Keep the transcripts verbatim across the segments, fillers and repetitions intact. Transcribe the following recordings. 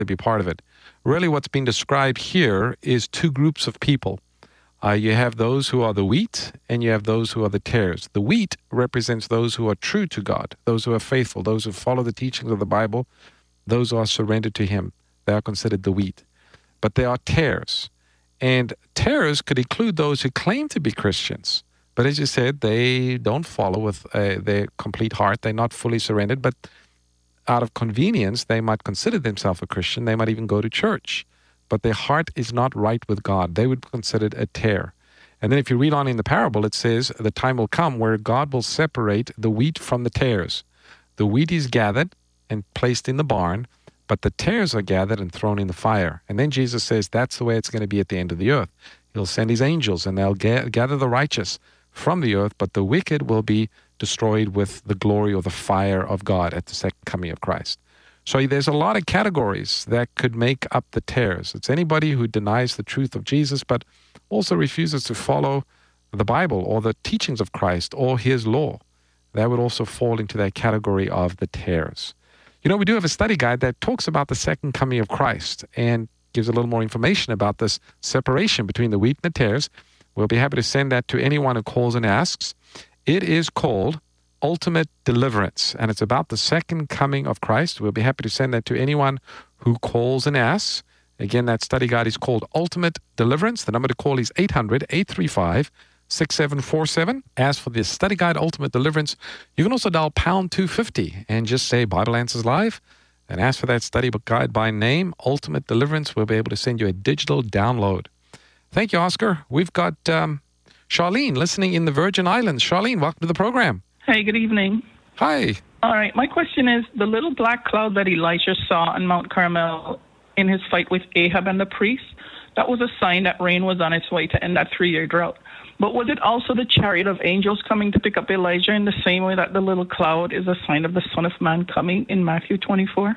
to be part of it. Really what's being described here is two groups of people. Uh, you have those who are the wheat, and you have those who are the tares. The wheat represents those who are true to God, those who are faithful, those who follow the teachings of the Bible, those who are surrendered to Him. They are considered the wheat. But there are tares. And tares could include those who claim to be Christians. But as you said, they don't follow with uh, their complete heart. They're not fully surrendered. But out of convenience, they might consider themselves a Christian. They might even go to church. But their heart is not right with God. They would be considered a tare. And then if you read on in the parable, it says, the time will come where God will separate the wheat from the tares. The wheat is gathered and placed in the barn, but the tares are gathered and thrown in the fire. And then Jesus says that's the way it's going to be at the end of the earth. He'll send His angels, and they'll ga- gather the righteous from the earth, but the wicked will be destroyed with the glory or the fire of God at the second coming of Christ. So there's a lot of categories that could make up the tares. It's anybody who denies the truth of Jesus, but also refuses to follow the Bible or the teachings of Christ or His law. That would also fall into that category of the tares. You know, we do have a study guide that talks about the second coming of Christ and gives a little more information about this separation between the wheat and the tares. We'll be happy to send that to anyone who calls and asks. It is called Ultimate Deliverance, and it's about the second coming of Christ. We'll be happy to send that to anyone who calls and asks. Again, that study guide is called Ultimate Deliverance. The number to call is eight hundred, eight three five, six seven four seven. As for the study guide, Ultimate Deliverance, you can also dial pound two fifty and just say Bible Answers Live and ask for that study book guide by name, Ultimate Deliverance. We'll be able to send you a digital download. Thank you, Oscar. We've got um, Charlene listening in the Virgin Islands. Charlene, welcome to the program. Hey, good evening. Hi. All right, my question is, the little black cloud that Elijah saw on Mount Carmel in his fight with Ahab and the priest, that was a sign that rain was on its way to end that three-year drought. But was it also the chariot of angels coming to pick up Elijah in the same way that the little cloud is a sign of the Son of Man coming in Matthew twenty-four?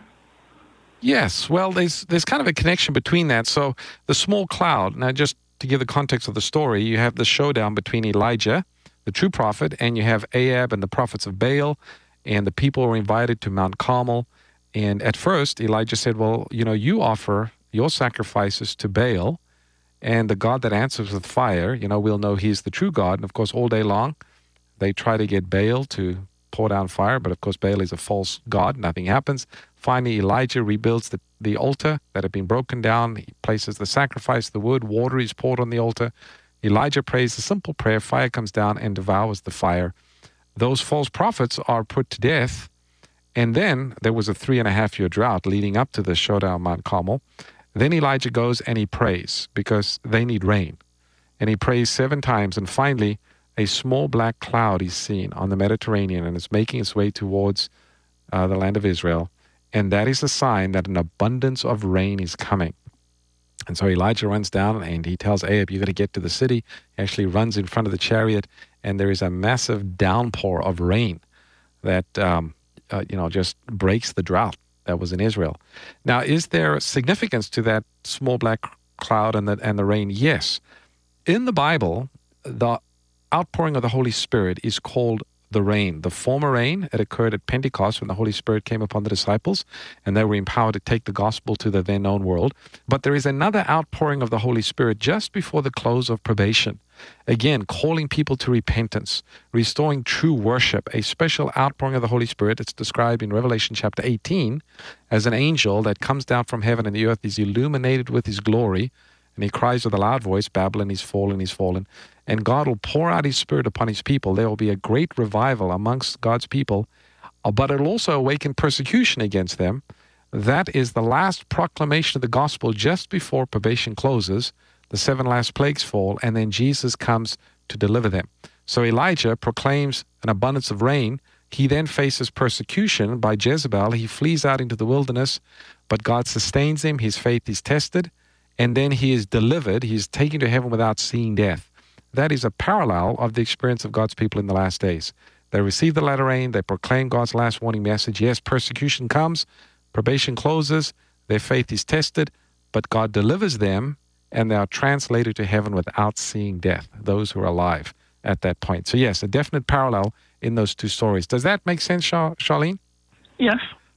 Yes, well, there's there's kind of a connection between that. So the small cloud, now just to give the context of the story, you have the showdown between Elijah, the true prophet, and you have Ahab and the prophets of Baal, and the people were invited to Mount Carmel. And at first, Elijah said, well, you know, you offer your sacrifices to Baal, and the God that answers with fire, you know, we'll know He's the true God. And of course, all day long, they try to get Baal to pour down fire, but of course, Baal is a false god. Nothing happens. Finally, Elijah rebuilds the, the altar that had been broken down. He places the sacrifice, the wood, water is poured on the altar. Elijah prays a simple prayer. Fire comes down and devours the fire. Those false prophets are put to death. And then there was a three and a half year drought leading up to the showdown on Mount Carmel. Then Elijah goes and he prays because they need rain. And he prays seven times. And finally, a small black cloud is seen on the Mediterranean, and it's making its way towards uh, the land of Israel. And that is a sign that an abundance of rain is coming. And so Elijah runs down and he tells Ahab, you got to get to the city. He actually runs in front of the chariot, and there is a massive downpour of rain that, um, uh, you know, just breaks the drought that was in Israel. Now, is there significance to that small black cloud and the, and the rain? Yes. In the Bible, the outpouring of the Holy Spirit is called the rain. The former rain, it occurred at Pentecost when the Holy Spirit came upon the disciples and they were empowered to take the gospel to the then known world. But there is another outpouring of the Holy Spirit just before the close of probation. Again, calling people to repentance, restoring true worship, a special outpouring of the Holy Spirit. It's described in Revelation chapter eighteen as an angel that comes down from heaven, and the earth is illuminated with His glory. And He cries with a loud voice, Babylon is fallen, is fallen. And God will pour out His Spirit upon His people. There will be a great revival amongst God's people, but it will also awaken persecution against them. That is the last proclamation of the gospel just before probation closes. The seven last plagues fall, and then Jesus comes to deliver them. So Elijah proclaims an abundance of rain. He then faces persecution by Jezebel. He flees out into the wilderness, but God sustains him. His faith is tested. And then he is delivered. He is taken to heaven without seeing death. That is a parallel of the experience of God's people in the last days. They receive the latter rain. They proclaim God's last warning message. Yes, persecution comes. Probation closes. Their faith is tested. But God delivers them, and they are translated to heaven without seeing death, those who are alive at that point. So yes, a definite parallel in those two stories. Does that make sense, Char- Charlene? Yes.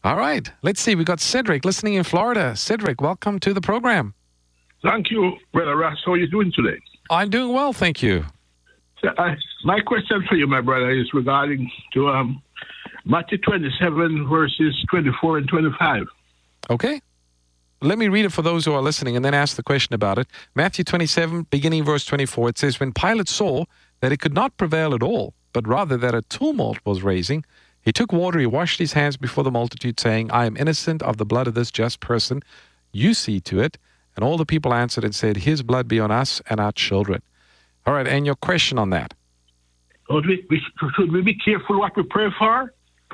All right. Let's see. We got Cedric listening in Florida. Cedric, welcome to the program. Thank you, Brother Ross. How are you doing today? I'm doing well, thank you. So, uh, my question for you, my brother, is regarding to um, Matthew twenty-seven, verses twenty-four and twenty-five. Okay. Let me read it for those who are listening and then ask the question about it. Matthew twenty-seven, beginning verse twenty-four, it says, When Pilate saw that it could not prevail at all, but rather that a tumult was raising, he took water, he washed his hands before the multitude, saying, I am innocent of the blood of this just person. You see to it. And all the people answered and said, His blood be on us and our children. All right, and your question on that? Should we, we, should we be careful what we pray for?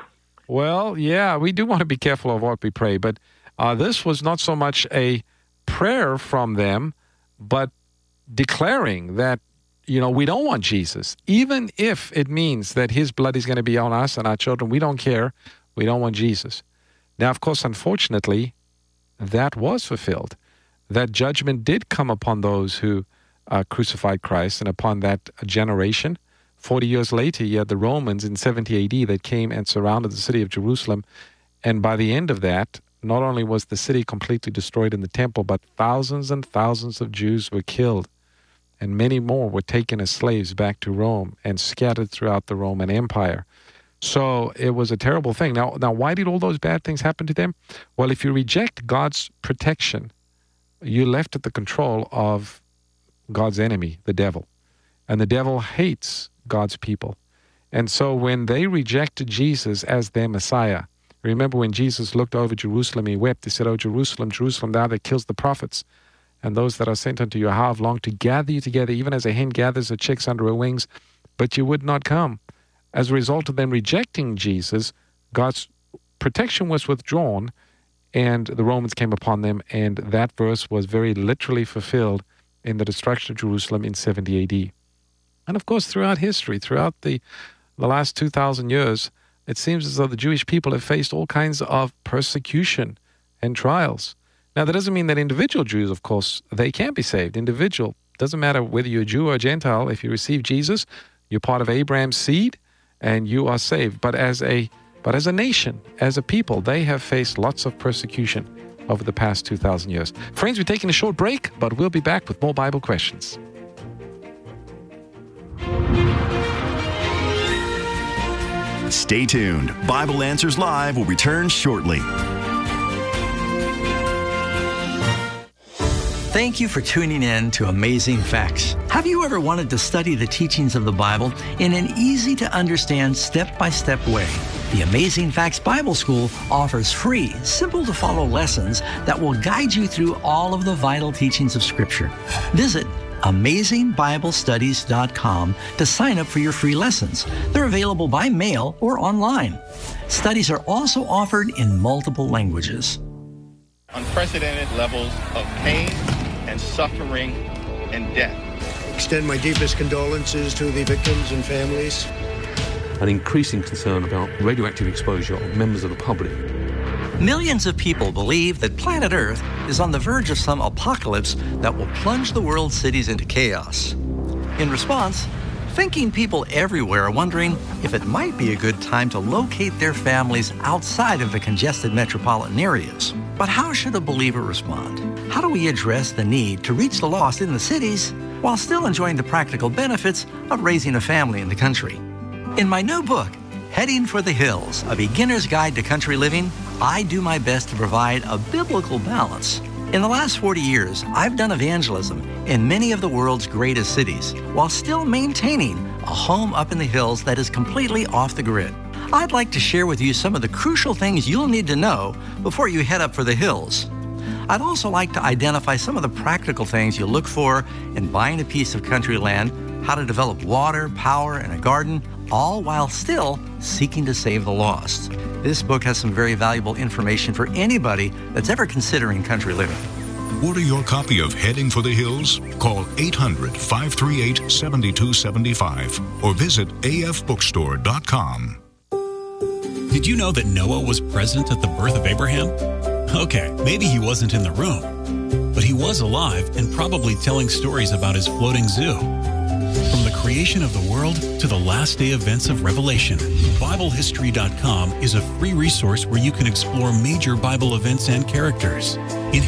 Well, yeah, we do want to be careful of what we pray, but uh, this was not so much a prayer from them, but declaring that, you know, we don't want Jesus. Even if it means that his blood is going to be on us and our children, we don't care. We don't want Jesus. Now, of course, unfortunately, that was fulfilled. That judgment did come upon those who uh, crucified Christ and upon that generation. Forty years later, you had the Romans in seventy A D that came and surrounded the city of Jerusalem. And by the end of that, not only was the city completely destroyed in the temple, but thousands and thousands of Jews were killed. And many more were taken as slaves back to Rome and scattered throughout the Roman Empire. So it was a terrible thing. Now, now, why did all those bad things happen to them? Well, if you reject God's protection, you're left at the control of God's enemy, the devil. And the devil hates God's people. And so when they rejected Jesus as their Messiah, remember when Jesus looked over Jerusalem, he wept. He said, Oh, Jerusalem, Jerusalem, thou that kills the prophets, and those that are sent unto you, how I've longed to gather you together, even as a hen gathers her chicks under her wings, but you would not come. As a result of them rejecting Jesus, God's protection was withdrawn, and the Romans came upon them, and that verse was very literally fulfilled in the destruction of Jerusalem in seventy A D. And of course, throughout history, throughout the, the last two thousand years, it seems as though the Jewish people have faced all kinds of persecution and trials. Now, that doesn't mean that individual Jews, of course, they can't be saved. Individual, doesn't matter whether you're a Jew or a Gentile, if you receive Jesus, you're part of Abraham's seed, and you are saved. But as a but as a nation, as a people, they have faced lots of persecution over the past two thousand years. Friends, we're taking a short break, but we'll be back with more Bible questions. Stay tuned. Bible Answers Live will return shortly. Thank you for tuning in to Amazing Facts. Have you ever wanted to study the teachings of the Bible in an easy-to-understand, step-by-step way? The Amazing Facts Bible School offers free, simple-to-follow lessons that will guide you through all of the vital teachings of Scripture. Visit amazing bible studies dot com to sign up for your free lessons. They're available by mail or online. Studies are also offered in multiple languages. Unprecedented levels of pain and suffering and death. Extend my deepest condolences to the victims and families. An increasing concern about radioactive exposure of members of the public. Millions of people believe that planet Earth is on the verge of some apocalypse that will plunge the world's cities into chaos. In response, thinking people everywhere are wondering if it might be a good time to locate their families outside of the congested metropolitan areas. But how should a believer respond? How do we address the need to reach the lost in the cities while still enjoying the practical benefits of raising a family in the country? In my new book, Heading for the Hills, A Beginner's Guide to Country Living, I do my best to provide a biblical balance. In the last forty years, I've done evangelism in many of the world's greatest cities while still maintaining a home up in the hills that is completely off the grid. I'd like to share with you some of the crucial things you'll need to know before you head up for the hills. I'd also like to identify some of the practical things you look for in buying a piece of country land, how to develop water, power, and a garden, all while still seeking to save the lost. This book has some very valuable information for anybody that's ever considering country living. Order your copy of Heading for the Hills. Call eight hundred, five three eight, seven two seven five or visit a f bookstore dot com. Did you know that Noah was present at the birth of Abraham? Okay, maybe he wasn't in the room, but he was alive and probably telling stories about his floating zoo. From the creation of the world to the last day events of Revelation, Bible History dot com is a free resource where you can explore major Bible events and characters.